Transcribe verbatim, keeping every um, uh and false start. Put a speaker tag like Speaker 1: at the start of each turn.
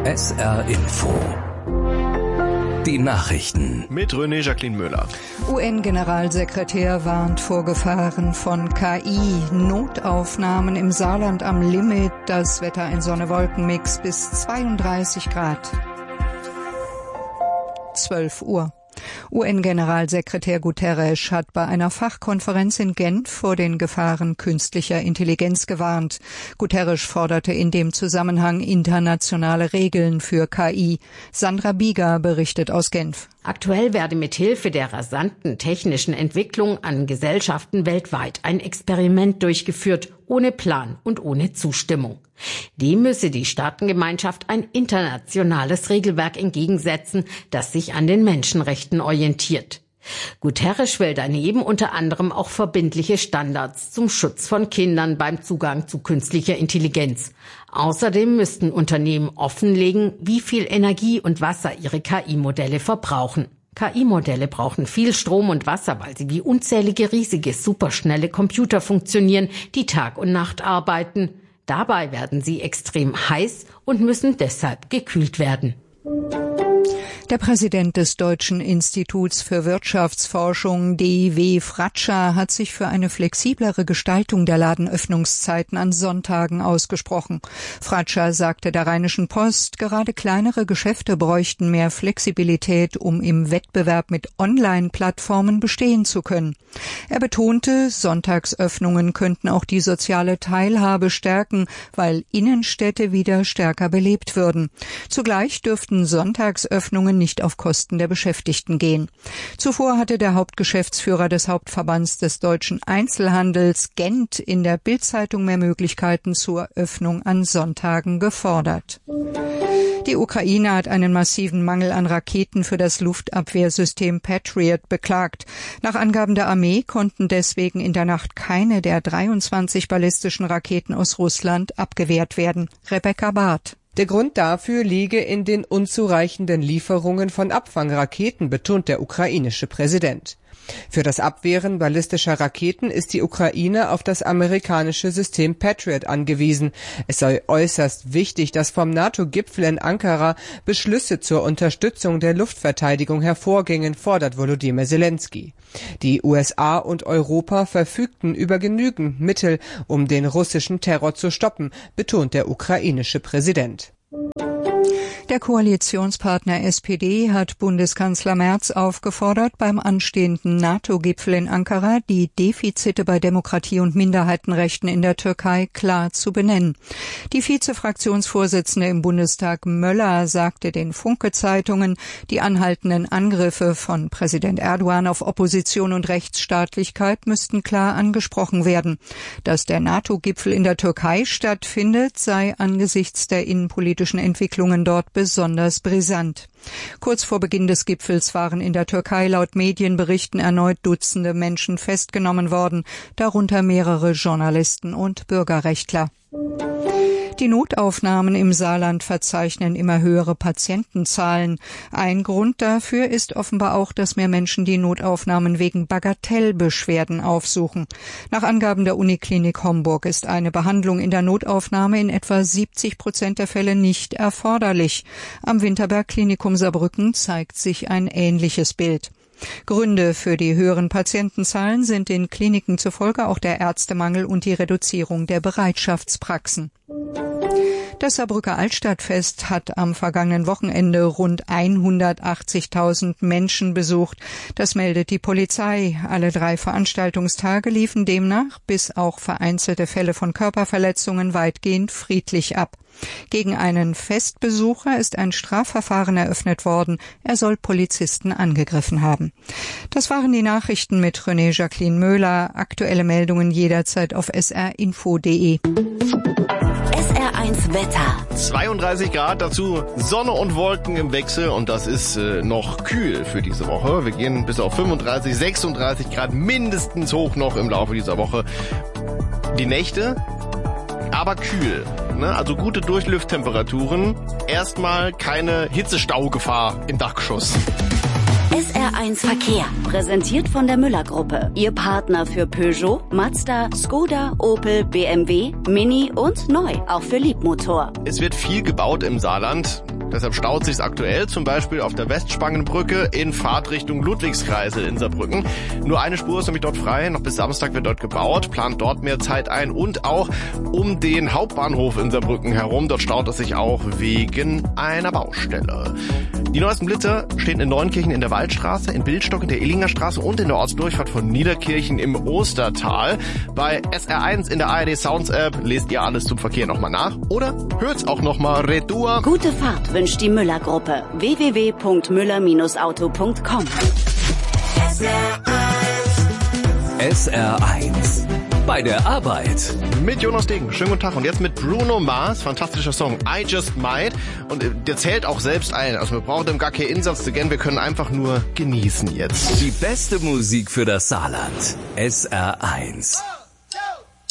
Speaker 1: S R Info. Die Nachrichten.
Speaker 2: Mit René Jacqueline Müller.
Speaker 3: U N-Generalsekretär warnt vor Gefahren von K I. Notaufnahmen im Saarland am Limit. Das Wetter ein Sonne-Wolken-Mix bis zweiunddreißig Grad. zwölf Uhr. U N-Generalsekretär Guterres hat bei einer Fachkonferenz in Genf vor den Gefahren künstlicher Intelligenz gewarnt. Guterres forderte in dem Zusammenhang internationale Regeln für K I. Sandra Bieger berichtet aus Genf.
Speaker 4: Aktuell werde mithilfe der rasanten technischen Entwicklung an Gesellschaften weltweit ein Experiment durchgeführt, ohne Plan und ohne Zustimmung. Dem müsse die Staatengemeinschaft ein internationales Regelwerk entgegensetzen, das sich an den Menschenrechten orientiert. Guterres will daneben unter anderem auch verbindliche Standards zum Schutz von Kindern beim Zugang zu künstlicher Intelligenz. Außerdem müssten Unternehmen offenlegen, wie viel Energie und Wasser ihre K I-Modelle verbrauchen. K I-Modelle brauchen viel Strom und Wasser, weil sie wie unzählige riesige, superschnelle Computer funktionieren, die Tag und Nacht arbeiten. Dabei werden sie extrem heiß und müssen deshalb gekühlt werden.
Speaker 3: Der Präsident des Deutschen Instituts für Wirtschaftsforschung, D I W, Fratscher, hat sich für eine flexiblere Gestaltung der Ladenöffnungszeiten an Sonntagen ausgesprochen. Fratscher sagte der Rheinischen Post, gerade kleinere Geschäfte bräuchten mehr Flexibilität, um im Wettbewerb mit Online-Plattformen bestehen zu können. Er betonte, Sonntagsöffnungen könnten auch die soziale Teilhabe stärken, weil Innenstädte wieder stärker belebt würden. Zugleich dürften Sonntagsöffnungen nicht auf Kosten der Beschäftigten gehen. Zuvor hatte der Hauptgeschäftsführer des Hauptverbands des deutschen Einzelhandels, Gent, in der Bild-Zeitung mehr Möglichkeiten zur Öffnung an Sonntagen gefordert. Die Ukraine hat einen massiven Mangel an Raketen für das Luftabwehrsystem Patriot beklagt. Nach Angaben der Armee konnten deswegen in der Nacht keine der dreiundzwanzig ballistischen Raketen aus Russland abgewehrt werden. Rebecca Barth.
Speaker 5: Der Grund dafür liege in den unzureichenden Lieferungen von Abfangraketen, betont der ukrainische Präsident. Für das Abwehren ballistischer Raketen ist die Ukraine auf das amerikanische System Patriot angewiesen. Es sei äußerst wichtig, dass vom NATO-Gipfel in Ankara Beschlüsse zur Unterstützung der Luftverteidigung hervorgingen, fordert Volodymyr Zelensky. Die U S A und Europa verfügten über genügend Mittel, um den russischen Terror zu stoppen, betont der ukrainische Präsident.
Speaker 3: Der Koalitionspartner S P D hat Bundeskanzler Merz aufgefordert, beim anstehenden NATO-Gipfel in Ankara die Defizite bei Demokratie und Minderheitenrechten in der Türkei klar zu benennen. Die Vize-Fraktionsvorsitzende im Bundestag Möller sagte den Funke-Zeitungen, die anhaltenden Angriffe von Präsident Erdogan auf Opposition und Rechtsstaatlichkeit müssten klar angesprochen werden. Dass der NATO-Gipfel in der Türkei stattfindet, sei angesichts der innenpolitischen Entwicklungen dort besonders brisant. Kurz vor Beginn des Gipfels waren in der Türkei laut Medienberichten erneut Dutzende Menschen festgenommen worden, darunter mehrere Journalisten und Bürgerrechtler. Die Notaufnahmen im Saarland verzeichnen immer höhere Patientenzahlen. Ein Grund dafür ist offenbar auch, dass mehr Menschen die Notaufnahmen wegen Bagatellbeschwerden aufsuchen. Nach Angaben der Uniklinik Homburg ist eine Behandlung in der Notaufnahme in etwa siebzig Prozent der Fälle nicht erforderlich. Am Winterberg Klinikum Saarbrücken zeigt sich ein ähnliches Bild. Gründe für die höheren Patientenzahlen sind den Kliniken zufolge auch der Ärztemangel und die Reduzierung der Bereitschaftspraxen. Das Saarbrücker Altstadtfest hat am vergangenen Wochenende rund hundertachtzigtausend Menschen besucht. Das meldet die Polizei. Alle drei Veranstaltungstage liefen demnach, bis auch vereinzelte Fälle von Körperverletzungen, weitgehend friedlich ab. Gegen einen Festbesucher ist ein Strafverfahren eröffnet worden. Er soll Polizisten angegriffen haben. Das waren die Nachrichten mit René Jacqueline Müller. Aktuelle Meldungen jederzeit auf s r info punkt d e.
Speaker 6: S R eins Wetter.
Speaker 2: zweiunddreißig Grad, dazu Sonne und Wolken im Wechsel und das ist äh, noch kühl für diese Woche. Wir gehen bis auf fünfunddreißig, sechsunddreißig Grad mindestens hoch noch im Laufe dieser Woche. Die Nächte, aber kühl. Ne? Also gute Durchlüfttemperaturen. Erstmal keine Hitzestaugefahr im Dachgeschoss.
Speaker 6: S R eins Verkehr, präsentiert von der Müller-Gruppe. Ihr Partner für Peugeot, Mazda, Skoda, Opel, B M W, Mini und neu, auch für Liebmotor.
Speaker 2: Es wird viel gebaut im Saarland. Deshalb staut sich's aktuell zum Beispiel auf der Westspangenbrücke in Fahrtrichtung Ludwigskreisel in Saarbrücken. Nur eine Spur ist nämlich dort frei. Noch bis Samstag wird dort gebaut. Plant dort mehr Zeit ein. Und auch um den Hauptbahnhof in Saarbrücken herum. Dort staut es sich auch wegen einer Baustelle. Die neuesten Blitzer stehen in Neunkirchen in der Waldstraße, in Bildstock in der Illinger Straße und in der Ortsdurchfahrt von Niederkirchen im Ostertal. Bei S R eins in der A R D Sounds App lest ihr alles zum Verkehr nochmal nach oder hört's auch nochmal retour.
Speaker 6: Gute Fahrt wünscht die Müller-Gruppe. w w w punkt müller Bindestrich auto punkt com.
Speaker 1: S R eins. Bei der Arbeit.
Speaker 2: Mit Jonas Degen. Schönen guten Tag. Und jetzt mit Bruno Mars. Fantastischer Song. I Just Might. Und der zählt auch selbst ein. Also wir brauchen dem gar keinen Insatz zu gehen. Wir können einfach nur genießen jetzt.
Speaker 1: Die beste Musik für das Saarland. S R eins.